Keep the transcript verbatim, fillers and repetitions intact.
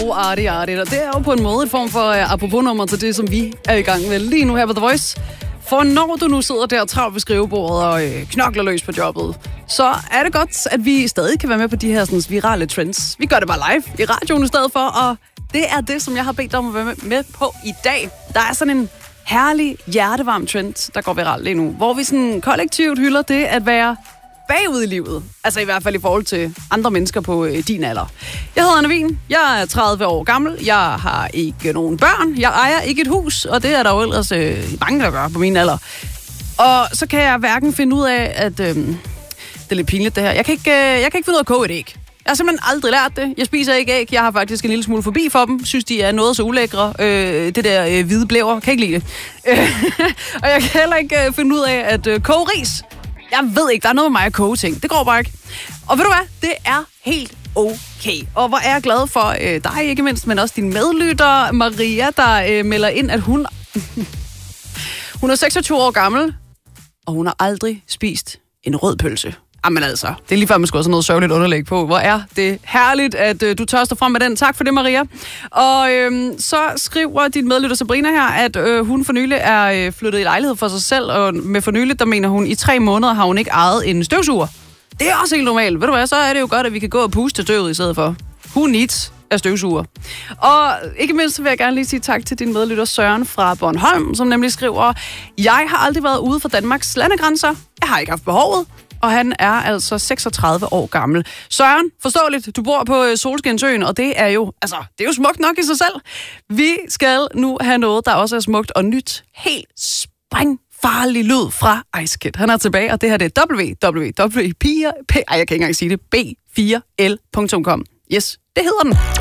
god arti arti. Og det er jo på en måde et form for uh, apropos-nummer til det, som vi er i gang med lige nu her på The Voice. For når du nu sidder der travlt ved skrivebordet og øh, knokler løs på jobbet, så er det godt, at vi stadig kan være med på de her sådan, virale trends. Vi gør det bare live i radioen i stedet for, og det er det, som jeg har bedt dig om at være med, med på i dag. Der er sådan en herlig, hjertevarm trend, der går viralt lige nu, hvor vi sådan kollektivt hylder det at være bagud i livet. Altså i hvert fald i forhold til andre mennesker på øh, din alder. Jeg hedder Anna Wien. Jeg er tredive år gammel. Jeg har ikke nogen børn. Jeg ejer ikke et hus, og det er der jo ellers øh, mange, der gør på min alder. Og så kan jeg hverken finde ud af, at... Øh, det er lidt pinligt det her. Jeg kan ikke, øh, jeg kan ikke finde ud af at koge et æg. Jeg har simpelthen aldrig lært det. Jeg spiser ikke æg. Jeg har faktisk en lille smule forbi for dem. Synes, de er noget så ulækre. Øh, det der øh, hvide blæver. Kan ikke lide det. Og jeg kan heller ikke øh, finde ud af at øh, koge ris. Jeg ved ikke, der er noget med mig at koge ting. Det går bare ikke. Og ved du hvad? Det er helt okay. Og hvor er jeg glad for øh, dig, ikke mindst, men også din medlytter, Maria, der øh, melder ind, at hun... hun er seksogtyve år gammel, og hun har aldrig spist en rød pølse. Jamen altså, det er lige før, man skulle have sådan noget sørgeligt underlæg på. Hvor er det herligt, at øh, du tør stå frem med den. Tak for det, Maria. Og øh, så skriver din medlytter Sabrina her, at øh, hun for nylig er øh, flyttet i lejlighed for sig selv, og med for nylig, der mener hun, i tre måneder har hun ikke ejet en støvsuger. Det er også helt normalt. Ved du hvad, så er det jo godt, at vi kan gå og puste til støvet i stedet for. Who needs af støvsuger? Og ikke mindst vil jeg gerne lige sige tak til din medlytter Søren fra Bornholm, som nemlig skriver, jeg har aldrig været ude for Danmarks landegrænser. Jeg har ikke haft behovet. Og han er altså seksogtredive år gammel. Søren, forståeligt, du bor på Solskinsøen, og det er jo, altså, det er jo smukt nok i sig selv. Vi skal nu have noget, der også er smukt og nyt. Helt sprængfarlig lyd fra Ice Kid. Han er tilbage, og det her det er w w w punktum p ej, jeg kan ikke engang sige det, b fire l punktum com. Yes, det hedder den.